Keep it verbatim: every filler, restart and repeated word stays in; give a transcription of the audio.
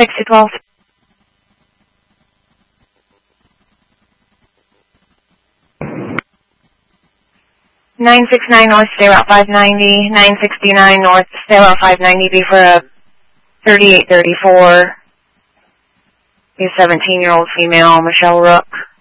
six two twelve. nine six nine North, stay route five ninety. nine sixty-nine North, stay route five ninety, be for a thirty-eight thirty-four. A seventeen-year-old female, Michelle Rook.